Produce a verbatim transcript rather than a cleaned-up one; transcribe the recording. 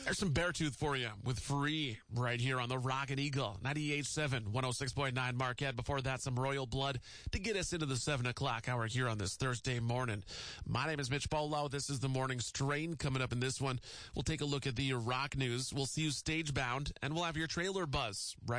There's some Beartooth for you with Free right here on the Rocket Eagle, ninety-eight point seven, one oh six point nine Marquette. Before that, some Royal Blood to get us into the seven o'clock hour here on this Thursday morning. My name is Mitch Polo. This is the Morning Strain. Coming up in this one, we'll take a look at the rock news. We'll see you stage bound, and we'll have your trailer buzz right